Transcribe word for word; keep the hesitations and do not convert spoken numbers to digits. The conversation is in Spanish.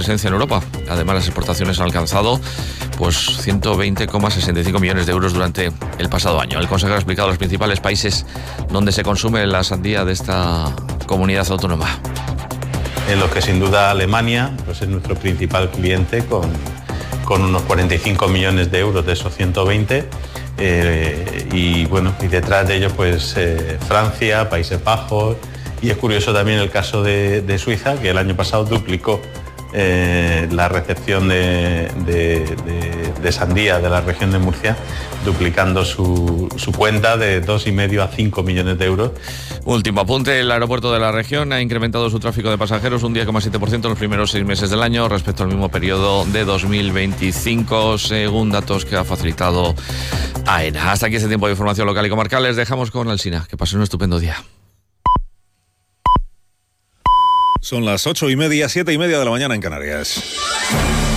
presencia en Europa. Además, las exportaciones han alcanzado pues ciento veinte coma sesenta y cinco millones de euros durante el pasado año. El consejero ha explicado los principales países donde se consume la sandía de esta comunidad autónoma. En los que sin duda Alemania pues es nuestro principal cliente con, con unos cuarenta y cinco millones de euros de esos ciento veinte. Eh, y bueno, y detrás de ellos pues eh, Francia, Países Bajos, y es curioso también el caso de, de Suiza, que el año pasado duplicó eh, la recepción de, de, de, de sandía de la región de Murcia, duplicando su, su cuenta de dos y medio a cinco millones de euros. Último apunte, el aeropuerto de la región ha incrementado su tráfico de pasajeros un diez coma siete por ciento en los primeros seis meses del año respecto al mismo periodo de dos mil veinticinco, según datos que ha facilitado AENA. Hasta aquí este tiempo de información local y comarcal. Les dejamos con Alsina. Que pasen un estupendo día. Son las ocho y media, siete y media de la mañana en Canarias.